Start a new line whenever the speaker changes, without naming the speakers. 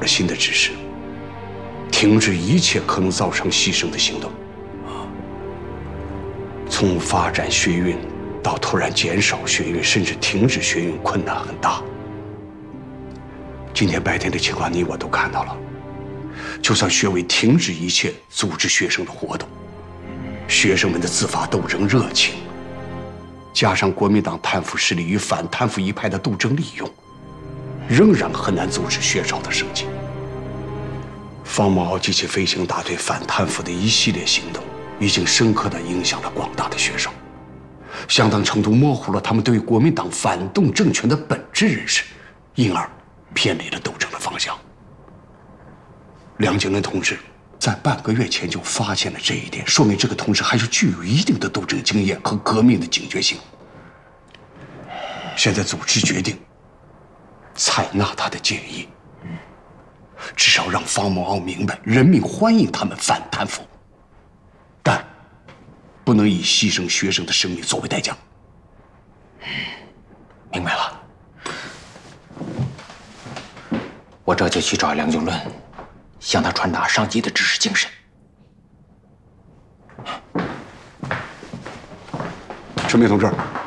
了新的指示，停止一切可能造成牺牲的行动。从发展学运到突然减少学运，甚至停止学运，困难很大。今天白天的情况你我都看到了，就算学委停止一切组织学生的活动，学生们的自发斗争热情，加上国民党贪腐势力与反贪腐一派的斗争利用，仍然很难阻止学潮的升级。方茂敖及其飞行大队反贪腐的一系列行动，已经深刻地影响了广大的学生，相当程度模糊了他们对国民党反动政权的本质认识，因而偏离了斗争的方向。梁景伦同志在半个月前就发现了这一点，说明这个同志还是具有一定的斗争经验和革命的警觉性。现在组织决定采纳他的建议，至少让方茂敖明白人民欢迎他们反贪腐，但不能以牺牲学生的生命作为代价。
明白了，我这就去找梁景伦，向他传达上级的指示精神。
陈明同志，